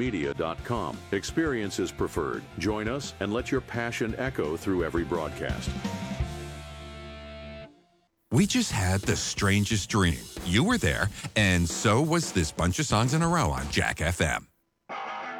jackmedia.com. Experience is preferred. Join us and let your passion echo through every broadcast. We just had the strangest dream. You were there, and so was this bunch of songs in a row on Jack FM.